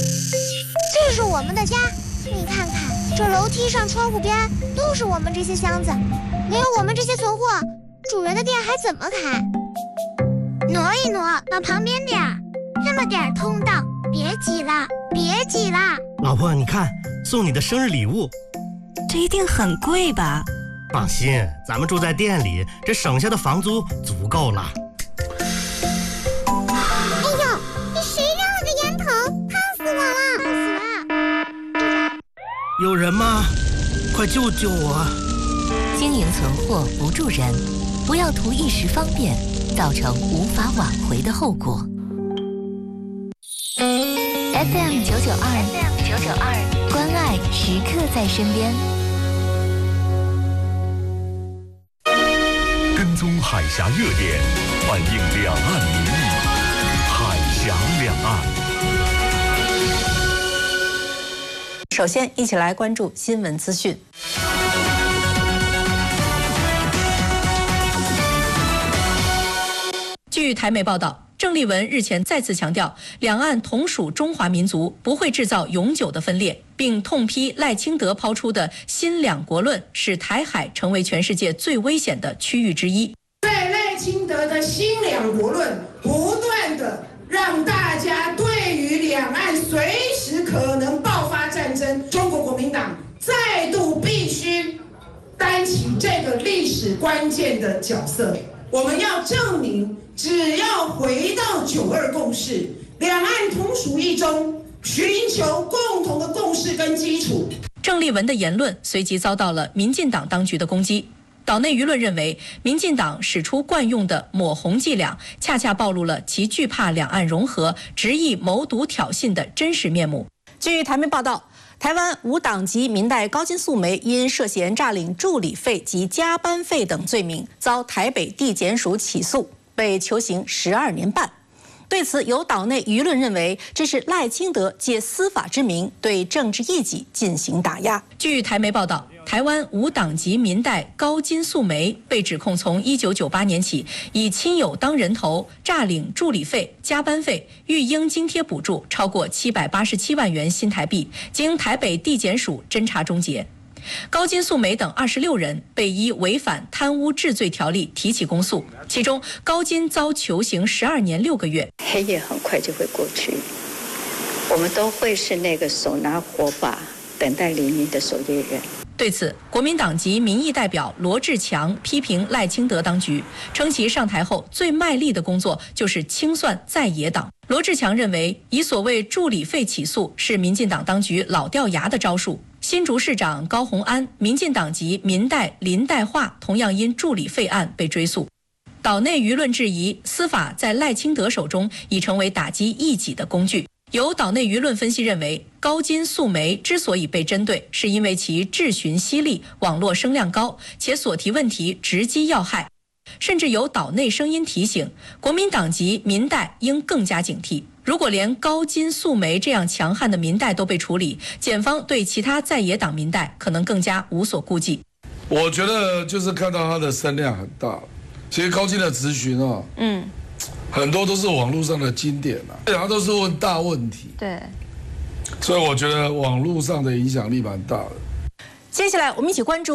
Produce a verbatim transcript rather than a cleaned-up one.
这是我们的家，你看看，这楼梯上、窗户边都是我们这些箱子，没有我们这些存货，主人的店还怎么开？挪一挪，往旁边点儿，这么点儿通道，别挤了，别挤了。 老婆，你看，送你的生日礼物， 这一定很贵吧？ 放心，咱们住在店里，这省下的房租足够了。 哎呦，你谁扔了个烟头？烫死我了！烫死了！ 有人吗？快救救我！ 经营存货不助人，不要图一时方便，造成无法挽回的后果。F M 九九二 ，F M 九九二，关爱时刻在身边。 跟踪海峡热点，反映两岸民意，海峡两岸。 首先，一起来关注新闻资讯。据台媒报道，郑丽文日前再次强调，两岸同属中华民族，不会制造永久的分裂，并痛批赖清德抛出的新两国论，使台海成为全世界最危险的区域之一。 在赖清德的新两国论不断的让大家对于两岸随时可能爆发战争，中国国民党再度必须担起这个历史关键的角色。我们要证明，只要回到九二共识，两岸同属一中，寻求共同的共识跟基础。 郑丽文的言论随即遭到了民进党当局的攻击。岛内舆论认为，民进党使出惯用的抹红伎俩，恰恰暴露了其惧怕两岸融合、执意谋独挑衅的真实面目。据台媒报道，台湾无党籍民代高金素梅因涉嫌诈领助理费及加班费等罪名，遭台北地检署起诉，被求刑十二年半。对此，有岛内舆论认为，这是赖清德借司法之名对政治异己进行打压。据台媒报道，台湾无党籍民代高金素梅被指控从一九九八年起，以亲友当人头，诈领助理费、加班费、育婴津贴补助超过七百八十七万元新台币，经台北地检署侦查终结。高金素梅等二十六人被依违反贪污治罪条例提起公诉，其中高金遭求刑十二年六个月。 黑夜很快就会过去，我们都会是那个手拿火把等待黎明的守夜人。 对此，国民党籍民意代表罗志强批评赖清德当局，称其上台后最卖力的工作就是清算在野党。罗志强认为，以所谓助理费起诉是民进党当局老掉牙的招数。新竹市长高虹安，民进党籍民代林代化同样因助理费案被追诉。岛内舆论质疑，司法在赖清德手中已成为打击异己的工具。有岛内舆论分析认为，高金素梅之所以被针对，是因为其质询犀利、网络声量高，且所提问题直击要害。甚至有岛内声音提醒，国民党籍民代应更加警惕。如果连高金素梅这样强悍的民代都被处理，检方对其他在野党民代可能更加无所顾忌。 我觉得就是看到他的声量很大，其实高金的质询啊，嗯，很多都是网络上的经典啊，他都是问大问题， 对， 所以我觉得网络上的影响力蛮大的。 接下来我们一起关注